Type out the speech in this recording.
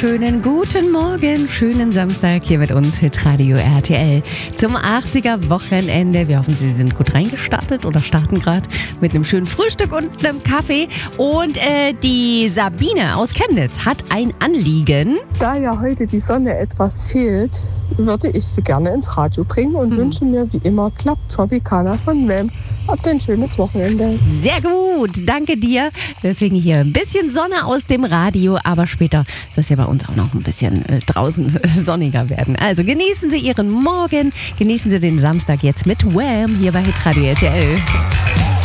wunderschönen guten Morgen, schönen Samstag hier mit uns, Hitradio RTL zum 80er Wochenende. Wir hoffen, Sie sind gut reingestartet oder starten gerade mit einem schönen Frühstück und einem Kaffee. Und die Sabine aus Chemnitz hat ein Anliegen. Da ja heute die Sonne etwas fehlt, würde ich sie gerne ins Radio bringen und wünsche mir wie immer Club Tropicana von Wham. Habt ein schönes Wochenende. Sehr gut, danke dir. Deswegen hier ein bisschen Sonne aus dem Radio, aber später soll es ja bei uns auch noch ein bisschen draußen sonniger werden. Also genießen Sie Ihren Morgen, genießen Sie den Samstag jetzt mit Wham hier bei Hitradio RTL.